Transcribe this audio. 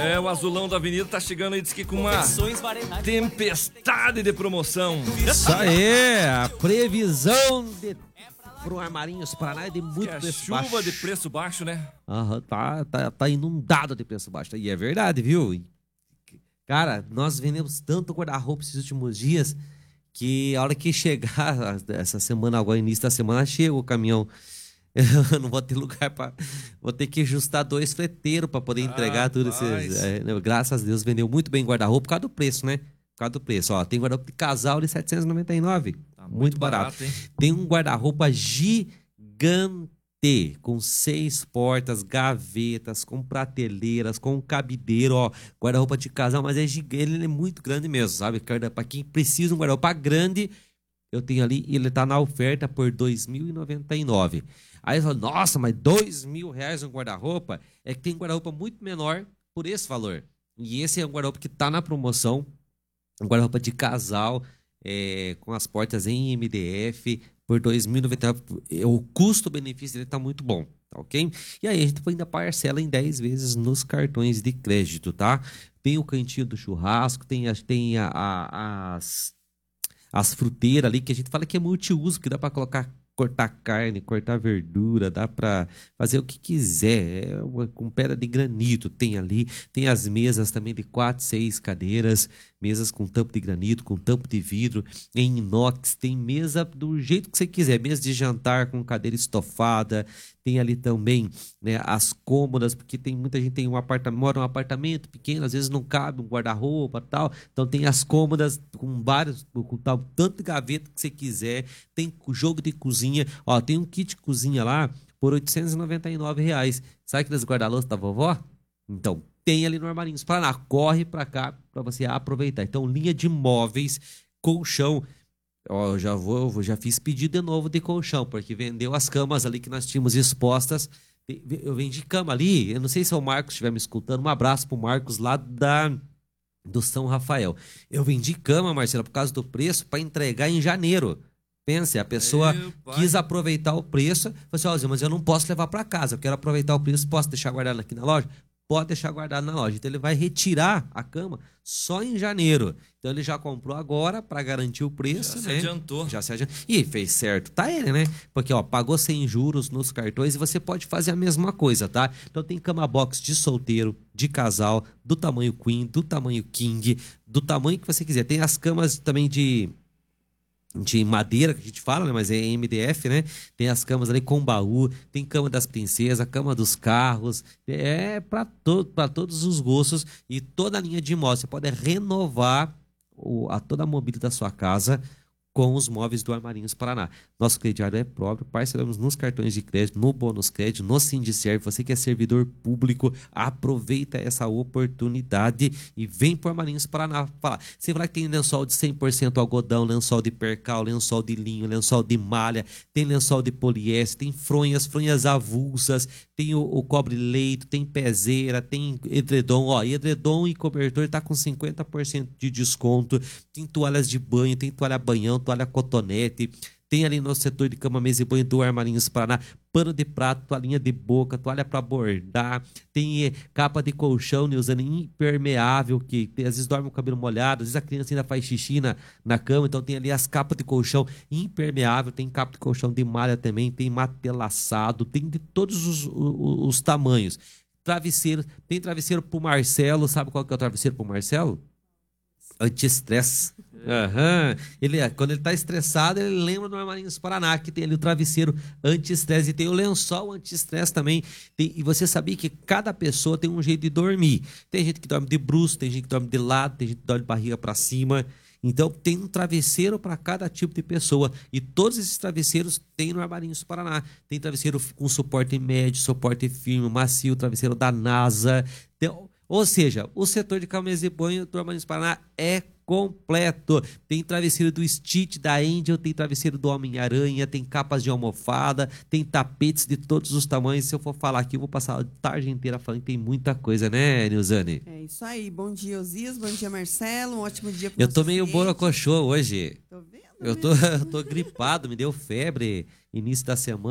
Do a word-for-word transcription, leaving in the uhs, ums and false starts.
É, o azulão da avenida tá chegando aí, diz que com uma tempestade de promoção. Isso aí, a previsão de pro Armarinhos Paraná é de muito é preço chuva baixo. de preço baixo, né? Aham, tá, tá, tá inundado de preço baixo. E é verdade, viu? Cara, nós vendemos tanto guarda-roupa esses últimos dias que a hora que chegar, essa semana, agora início da semana, chega o caminhão. Eu não vou ter lugar para, vou ter que ajustar dois fleteiros para poder entregar Ah, tudo. rapaz. Esses, é, né, graças a Deus vendeu muito bem guarda-roupa por causa do preço, né? Por causa do preço. Ó, tem guarda-roupa de casal de setecentos e noventa e nove. Tá muito, muito barato. barato, hein? Tem um guarda-roupa gigante com seis portas, gavetas, com prateleiras, com cabideiro, ó. Guarda-roupa de casal, mas é gigante, ele é muito grande mesmo, sabe? Para quem precisa de um guarda-roupa grande, eu tenho ali, ele tá na oferta por dois mil e noventa e nove reais. Aí você fala, nossa, mas dois mil reais um guarda-roupa? É que tem guarda-roupa muito menor por esse valor. E esse é um guarda-roupa que tá na promoção, um guarda-roupa de casal, é, com as portas em M D F, por dois mil e noventa e nove. O custo-benefício dele tá muito bom, tá ok? E aí a gente ainda parcela em dez vezes nos cartões de crédito, tá? Tem o cantinho do churrasco, tem, a, tem a, a, as... as fruteiras ali, que a gente fala que é multiuso, que dá para colocar, cortar carne, cortar verdura, dá para fazer o que quiser, é uma, com pedra de granito tem ali, tem as mesas também de quatro, seis cadeiras, mesas com tampo de granito, com tampo de vidro, em inox, tem mesa do jeito que você quiser, mesa de jantar com cadeira estofada, tem ali também, né, as cômodas, porque tem muita gente tem um apartamento, mora num apartamento pequeno, às vezes não cabe um guarda-roupa e tal, então tem as cômodas com vários, com tal, tanto de gaveta que você quiser, tem jogo de cozinha, ó, tem um kit de cozinha lá por oitocentos e noventa e nove reais, sabe aqueles guarda-louça da vovó? Então, tem ali no Armarinhos Paraná, corre pra cá pra você aproveitar. Então, linha de móveis, colchão. Ó, eu já vou, eu já fiz pedido de novo de colchão, porque vendeu as camas ali que nós tínhamos expostas. Eu vendi cama ali, eu não sei se é o Marcos estiver me escutando, um abraço pro Marcos lá da, do São Rafael. Eu vendi cama, Marcelo, por causa do preço, para entregar em janeiro. Pense, a pessoa quis aproveitar o preço, falou assim, ó, Zé, mas eu não posso levar para casa, eu quero aproveitar o preço, posso deixar guardado aqui na loja? Pode deixar guardado na loja. Então ele vai retirar a cama só em janeiro. Então ele já comprou agora para garantir o preço, já né? Se adiantou. Já se adiantou. E fez certo, tá ele, né? Porque, ó, pagou sem juros nos cartões e você pode fazer a mesma coisa, tá? Então tem cama box de solteiro, de casal, do tamanho queen, do tamanho king, do tamanho que você quiser. Tem as camas também de de madeira, que a gente fala, né? Mas é M D F, né? Tem as camas ali com baú, tem cama das princesas, cama dos carros, é para to para todos os gostos e toda a linha de móveis. Você pode renovar o, a toda a mobília da sua casa com os móveis do Armarinhos Paraná. Nosso crediário é próprio, parcelamos nos cartões de crédito, no bônus crédito, no Sindicerv. Você que é servidor público, aproveita essa oportunidade e vem para o Armarinhos Paraná falar. Você vai que tem lençol de cem por cento algodão, lençol de percal, lençol de linho, lençol de malha, tem lençol de poliéster, tem fronhas, fronhas avulsas, tem o, o cobre-leito, tem peseira, tem edredom. Ó, edredom e cobertor está com cinquenta por cento de desconto. Tem toalhas de banho, tem toalha banhão, toalha cotonete. Tem ali no setor de cama, mesa e banho do Armarinhos Paraná, pano de prato, toalhinha de boca, toalha para bordar. Tem eh, capa de colchão, né, usando impermeável, que às vezes dorme com o cabelo molhado, às vezes a criança ainda faz xixi na, na cama, então tem ali as capas de colchão impermeável, tem capa de colchão de malha também, tem matelaçado, tem de todos os, os, os tamanhos. Travesseiro, tem travesseiro pro Marcelo, sabe qual que é o travesseiro pro Marcelo? Anti-estresse. Uhum. Ele, quando ele tá estressado, ele lembra do Armarinhos Paraná, que tem ali o travesseiro anti-estresse e tem o lençol anti-estresse também. Tem, e você sabia que cada pessoa tem um jeito de dormir. Tem gente que dorme de bruços, tem gente que dorme de lado, tem gente que dorme de barriga para cima. Então tem um travesseiro para cada tipo de pessoa. E todos esses travesseiros tem no Armarinhos Paraná. Tem travesseiro com suporte médio, suporte firme, macio, travesseiro da NASA. Tem, ou seja, o setor de cama, mesa e banho do Armarinhos Paraná é completo. Tem travesseiro do Stitch, da Angel, tem travesseiro do Homem-Aranha, tem capas de almofada, tem tapetes de todos os tamanhos. Se eu for falar aqui, eu vou passar a tarde inteira falando que tem muita coisa, né, Nilzane? É isso aí. Bom dia, Osias. Bom dia, Marcelo. Um ótimo dia para Eu tô meio borocochô hoje. Tô vendo. Eu tô, eu tô gripado, me deu febre início da semana.